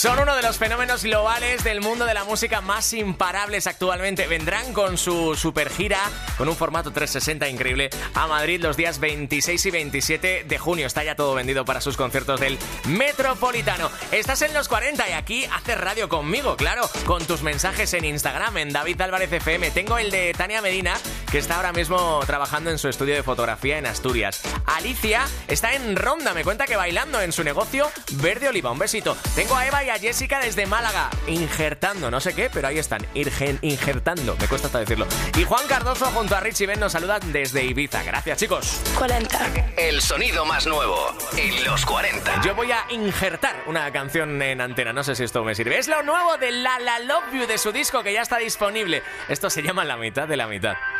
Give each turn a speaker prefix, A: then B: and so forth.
A: Son uno de los fenómenos globales del mundo de la música más imparables actualmente. Vendrán con su super gira, con un formato 360 increíble, a Madrid los días 26 y 27 de junio. Está ya todo vendido para sus conciertos del Metropolitano. Estás en los 40 y aquí haces radio conmigo, claro, con tus mensajes en Instagram, en David Álvarez FM. Tengo el de Tania Medina, que está ahora mismo trabajando en su estudio de fotografía en Asturias. Alicia está en Ronda, me cuenta que bailando en su negocio Verde Oliva. Un besito. Tengo a Eva y a Jessica desde Málaga, injertando, no sé qué, pero ahí están, injertando, me cuesta hasta decirlo. Y Juan Cardozo junto a Richie Ben nos saludan desde Ibiza. Gracias, chicos.
B: 40.
C: El sonido más nuevo en los 40.
A: Yo voy a injertar una canción en antena, no sé si esto me sirve. Es lo nuevo de La Love You, de su disco que ya está disponible. Esto se llama La mitad de la mitad.